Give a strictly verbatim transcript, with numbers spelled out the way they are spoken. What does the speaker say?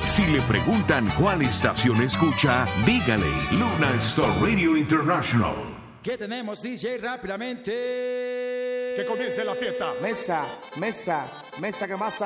Si le preguntan cuál estación escucha, dígale Luna Star Radio International. ¿Qué tenemos, D J? Rápidamente. Que comience la fiesta. Mesa, mesa, mesa que masa.